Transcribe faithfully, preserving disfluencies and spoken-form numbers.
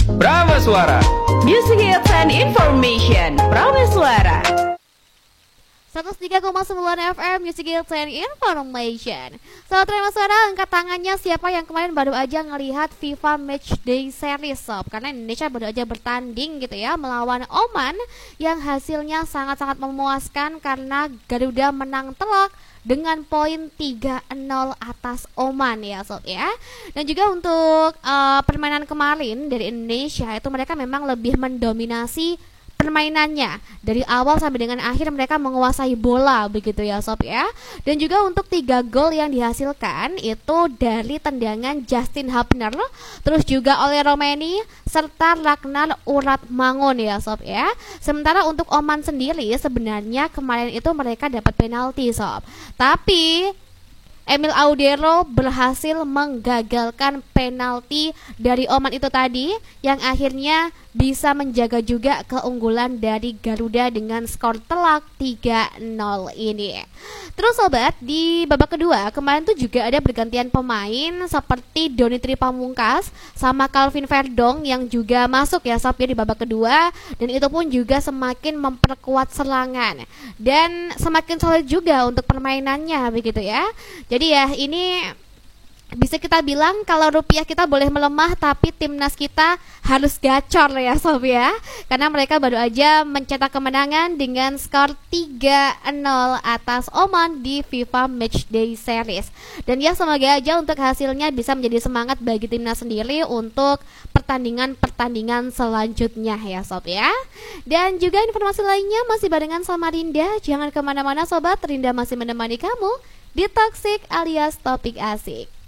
Prameswara. Music Hits and Information. Prameswara. seratus tiga koma sembilan F M Music Hits and Information. Sobat Prameswara, angkat tangannya siapa yang kemarin baru aja ngelihat FIFA Matchday Series, sob. Karena Indonesia baru aja bertanding gitu ya melawan Oman yang hasilnya sangat-sangat memuaskan karena Garuda menang telak dengan poin tiga nol atas Oman ya sob ya. Dan juga untuk uh, permainan kemarin dari Indonesia itu mereka memang lebih mendominasi permainannya dari awal sampai dengan akhir, mereka menguasai bola begitu ya sob ya. Dan juga untuk tiga gol yang dihasilkan itu dari tendangan Justin Hubner, terus juga oleh Romeni serta Ragnar Uratmangun ya sob ya. Sementara untuk Oman sendiri sebenarnya kemarin itu mereka dapat penalti sob, tapi Emil Audero berhasil menggagalkan penalti dari Oman itu tadi, yang akhirnya bisa menjaga juga keunggulan dari Garuda dengan skor telak tiga nol ini. Terus sobat, di babak kedua kemarin tuh juga ada pergantian pemain seperti Doni Tri Pamungkas sama Calvin Verdong yang juga masuk ya sob ya di babak kedua, dan itu pun juga semakin memperkuat serangan dan semakin solid juga untuk permainannya begitu ya. Jadi ya ini bisa kita bilang kalau rupiah kita boleh melemah, tapi timnas kita harus gacor ya sob ya. Karena mereka baru aja mencetak kemenangan dengan skor tiga nol atas Oman di FIFA Matchday Series. Dan ya semoga aja untuk hasilnya bisa menjadi semangat bagi timnas sendiri untuk pertandingan-pertandingan selanjutnya ya sob ya. Dan juga informasi lainnya masih barengan sama Rinda. Jangan kemana-mana sobat, Rinda masih menemani kamu di Toxic alias Topik Asik.